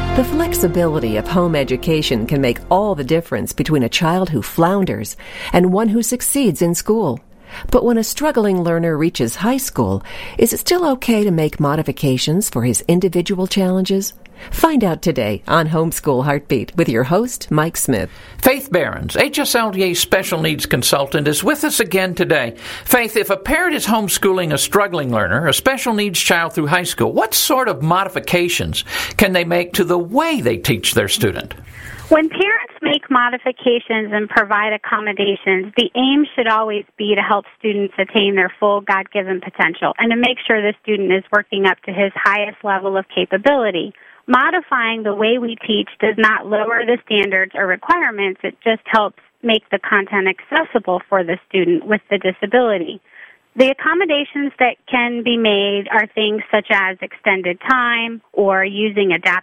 The flexibility of home education can make all the difference between a child who flounders and one who succeeds in school. But when a struggling learner reaches high school, is it still okay to make modifications for his individual challenges? Find out today on Homeschool Heartbeat with your host, Mike Smith. Faith Behrens, HSLDA Special Needs Consultant, is with us again today. Faith, if a parent is homeschooling a struggling learner, a special needs child through high school, what sort of modifications can they make to the way they teach their student? When parents make modifications and provide accommodations, the aim should always be to help students attain their full God-given potential and to make sure the student is working up to his highest level of capability. Modifying the way we teach does not lower the standards or requirements. It just helps make the content accessible for the student with the disability. The accommodations that can be made are things such as extended time or using adaptive